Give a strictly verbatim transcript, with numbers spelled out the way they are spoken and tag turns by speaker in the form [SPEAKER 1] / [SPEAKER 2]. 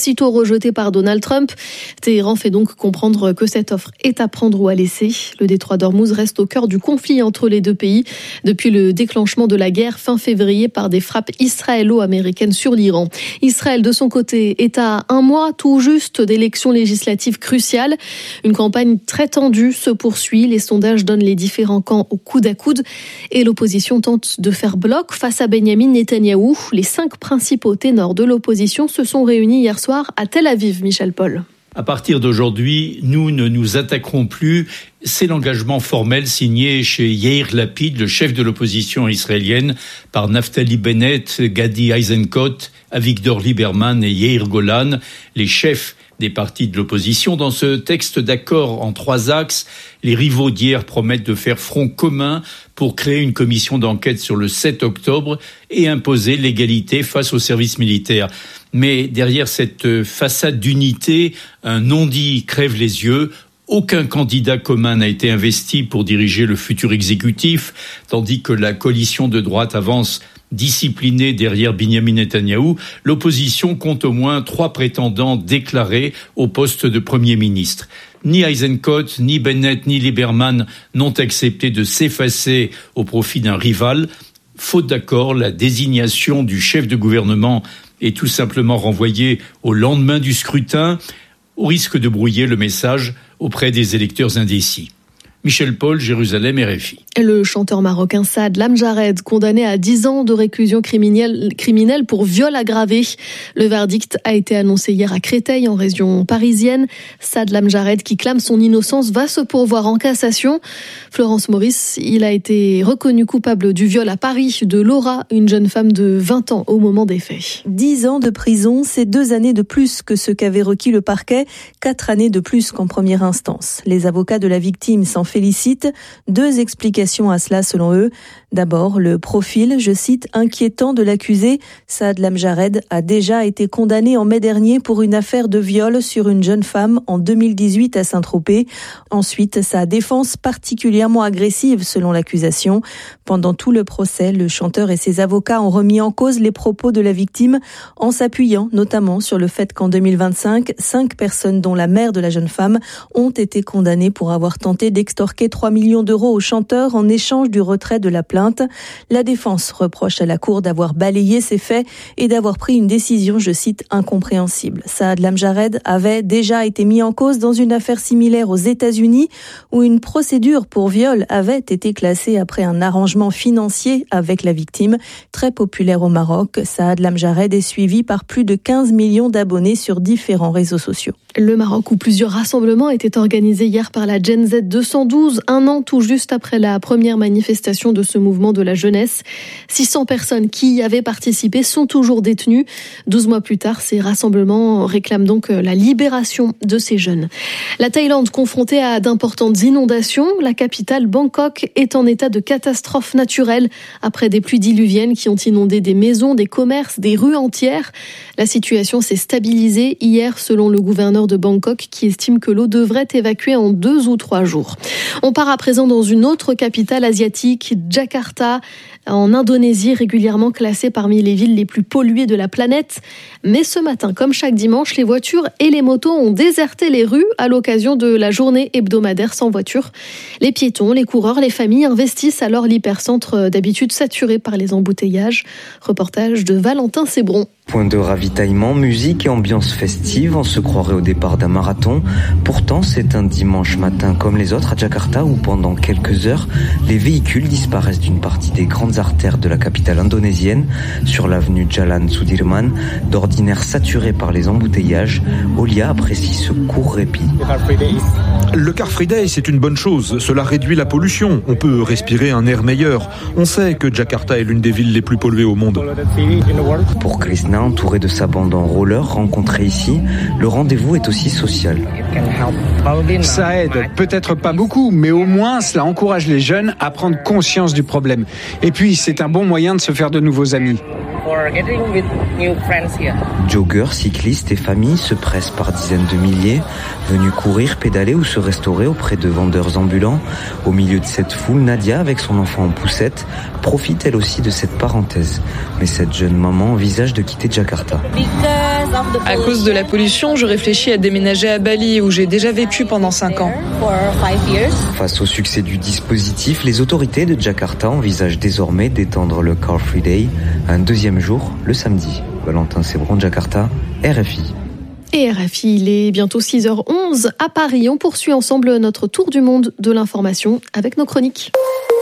[SPEAKER 1] aussitôt rejetée par Donald Trump. Téhéran fait donc comprendre que cette offre est à prendre ou à laisser. Le détroit d'Ormuz reste au cœur du conflit entre les deux pays depuis le déclenchement de la guerre fin février par des frappes israélo-américaines sur l'Iran. Israël, de son côté, est à un mois tout juste d'élections législatives cruciales. Une campagne très tendue se poursuit. Les sondages donnent les différents camps au coude à coude et l'opposition tente de faire bloc face à Benyamin Netanyahou. Les cinq principaux ténors de l'opposition se sont réunis hier soir à Tel Aviv, Michel Paul.
[SPEAKER 2] À partir d'aujourd'hui, nous ne nous attaquerons plus. C'est l'engagement formel signé chez Yair Lapid, le chef de l'opposition israélienne, par Naftali Bennett, Gadi Eisenkot, Avigdor Lieberman et Yair Golan, les chefs des partis de l'opposition. Dans ce texte d'accord en trois axes, les rivaux d'hier promettent de faire front commun pour créer une commission d'enquête sur le sept octobre et imposer l'égalité face au service militaire. Mais derrière cette façade d'unité, un non-dit crève les yeux. Aucun candidat commun n'a été investi pour diriger le futur exécutif, tandis que la coalition de droite avance disciplinée derrière Binyamin Netanyahou. L'opposition compte au moins trois prétendants déclarés au poste de Premier ministre. Ni Eisenkot, ni Bennett, ni Lieberman n'ont accepté de s'effacer au profit d'un rival. Faute d'accord, la désignation du chef de gouvernement est tout simplement renvoyée au lendemain du scrutin, au risque de brouiller le message auprès des électeurs indécis. Michel Paul, Jérusalem, R F I.
[SPEAKER 1] Le chanteur marocain Saad Lamjared, condamné à dix ans de réclusion criminelle, criminelle pour viol aggravé. Le verdict a été annoncé hier à Créteil, en région parisienne. Saad Lamjared, qui clame son innocence, va se pourvoir en cassation. Florence Maurice, il a été reconnu coupable du viol à Paris de Laura, une jeune femme de vingt ans au moment des faits.
[SPEAKER 3] dix ans de prison, c'est deux années de plus que ce qu'avait requis le parquet, quatre années de plus qu'en première instance. Les avocats de la victime s'en félicitent. Deux explications à cela selon eux. D'abord, le profil, je cite, inquiétant de l'accusé. Saad Lamjared a déjà été condamné en mai dernier pour une affaire de viol sur une jeune femme en deux mille dix-huit à Saint-Tropez. Ensuite, sa défense particulièrement agressive selon l'accusation. Pendant tout le procès, le chanteur et ses avocats ont remis en cause les propos de la victime en s'appuyant notamment sur le fait qu'en deux mille vingt-cinq, cinq personnes dont la mère de la jeune femme ont été condamnées pour avoir tenté d'extorquer trois millions d'euros au chanteur en échange du retrait de la plainte. La défense reproche à la cour d'avoir balayé ces faits et d'avoir pris une décision, je cite, incompréhensible. Saad Lamjared avait déjà été mis en cause dans une affaire similaire aux États-Unis où une procédure pour viol avait été classée après un arrangement financier avec la victime. Très populaire au Maroc, Saad Lamjared est suivi par plus de quinze millions d'abonnés sur différents réseaux sociaux.
[SPEAKER 1] Le Maroc, où plusieurs rassemblements étaient organisés hier par la Gen Z deux cent douze, un an tout juste après la première manifestation de ce mouvement de la jeunesse. six cents personnes qui y avaient participé sont toujours détenues. douze mois plus tard, ces rassemblements réclament donc la libération de ces jeunes. La Thaïlande, confrontée à d'importantes inondations, la capitale Bangkok est en état de catastrophe naturelle après des pluies diluviennes qui ont inondé des maisons, des commerces, des rues entières. La situation s'est stabilisée hier selon le gouverneur de Bangkok qui estime que l'eau devrait évacuer en deux ou trois jours. On part à présent dans une autre capitale asiatique, Jakarta, en Indonésie, régulièrement classée parmi les villes les plus polluées de la planète. Mais ce matin, comme chaque dimanche, les voitures et les motos ont déserté les rues à l'occasion de la journée hebdomadaire sans voiture. Les piétons, les coureurs, les familles investissent alors l'hypercentre d'habitude saturé par les embouteillages. Reportage de Valentin Sébron.
[SPEAKER 4] Point de ravitaillement, musique et ambiance festive, on se croirait au départ d'un marathon. Pourtant, c'est un dimanche matin comme les autres à Jakarta où pendant quelques heures, les véhicules disparaissent d'une partie des grandes artères de la capitale indonésienne. Sur l'avenue Jalan Sudirman, d'ordinaire saturée par les embouteillages, Olia apprécie ce court répit.
[SPEAKER 5] Le Car Free Day, c'est une bonne chose. Cela réduit la pollution. On peut respirer un air meilleur. On sait que Jakarta est l'une des villes les plus polluées au monde.
[SPEAKER 4] Pour Krishna, entouré de sa bande en roller rencontrée ici, le rendez-vous est aussi social.
[SPEAKER 6] Ça aide, peut-être pas beaucoup, mais au moins cela encourage les jeunes à prendre conscience du problème. Et puis c'est un bon moyen de se faire de nouveaux amis.
[SPEAKER 4] Joggeurs, cyclistes et familles se pressent par dizaines de milliers, venus courir, pédaler ou se restaurer auprès de vendeurs ambulants. Au milieu de cette foule, Nadia, avec son enfant en poussette, profite elle aussi de cette parenthèse. Mais cette jeune maman envisage de quitter Jakarta.
[SPEAKER 7] À cause de la pollution, je réfléchis à déménager à Bali, où j'ai déjà vécu pendant cinq ans.
[SPEAKER 4] Face au succès du dispositif, les autorités de Jakarta envisagent désormais d'étendre le Car Free Day un deuxième jour, le samedi. Valentin Sebron, Jakarta, R F I.
[SPEAKER 1] Et R F I, il est bientôt six heures onze à Paris. On poursuit ensemble notre tour du monde de l'information avec nos chroniques.